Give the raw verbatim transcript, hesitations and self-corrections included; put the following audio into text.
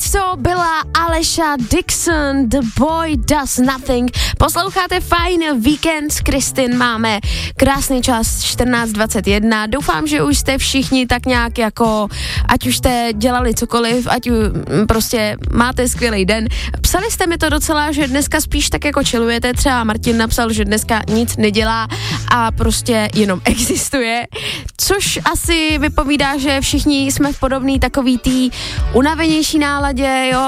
to byla Aleša Dixon, The Boy Does Nothing. Posloucháte Fajn víkend s Kristin, máme krásný čas čtrnáct dvacet jedna. Doufám, že už jste všichni tak nějak jako, ať už jste dělali cokoliv, ať už prostě máte skvělý den. Psali jste mi to docela, že dneska spíš tak jako chillujete, třeba Martin napsal, že dneska nic nedělá a prostě jenom existuje, což asi vypovídá, že všichni jsme v podobný takový tý unavenější náladě, jo,